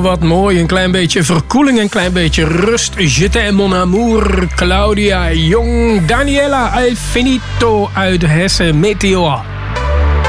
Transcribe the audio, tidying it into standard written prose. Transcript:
wat mooi. Een klein beetje verkoeling, een klein beetje rust. Je t'aime mon amour. Claudia Jong, Daniela Alfinito uit Hessen, Meteor.